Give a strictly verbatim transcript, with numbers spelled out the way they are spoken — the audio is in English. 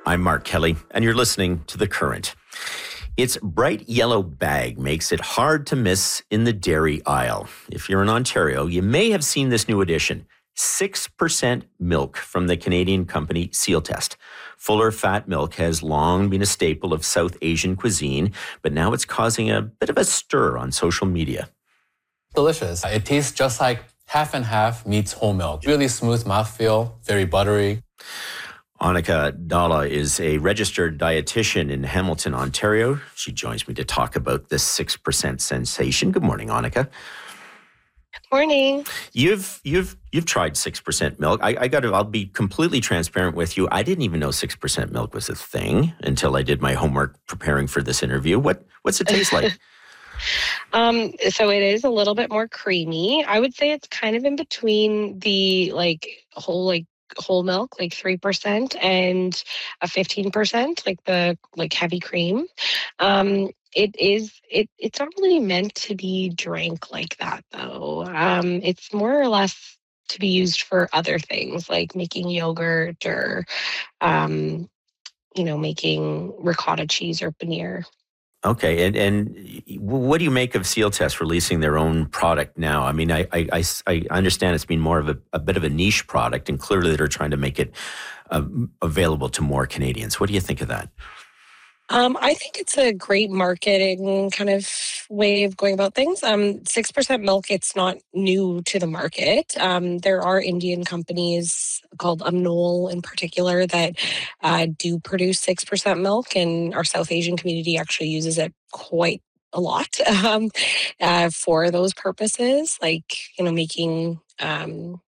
I'm Mark Kelly, and you're listening to The Current. Its bright yellow bag makes it hard to miss in the dairy aisle. If you're in Ontario, you may have seen this new addition, six percent milk from the Canadian company Sealtest. Fuller fat milk has long been a staple of South Asian cuisine, but now it's causing a bit of a stir on social media. Delicious. It tastes just like half and half meets whole milk. Really smooth mouthfeel, very buttery. Annika Dalla is a registered dietitian in Hamilton, Ontario. She joins me to talk about this six percent sensation. Good morning, Annika. Good morning. You've you've you've tried six percent milk. I, I got to. I'll be completely transparent with you. I didn't even know six percent milk was a thing until I did my homework preparing for this interview. What what's it taste like? um, so it is a little bit more creamy. I would say it's kind of in between the like whole like. whole milk, like three percent, and a fifteen percent, like the like heavy cream. Um, it is, it it's not really meant to be drank like that though. Um, it's more or less to be used for other things like making yogurt or, um, you know, making ricotta cheese or paneer. Okay, and and what do you make of Sealtest releasing their own product now? I mean, I I, I, I understand it's been more of a, a bit of a niche product, and clearly they're trying to make it uh, available to more Canadians. What do you think of that? Um, I think it's a great marketing kind of way of going about things. Um, six percent milk, it's not new to the market. Um, there are Indian companies called Amnol in particular that uh, do produce six percent milk, and our South Asian community actually uses it quite a lot um, uh, for those purposes, like, you know, making um,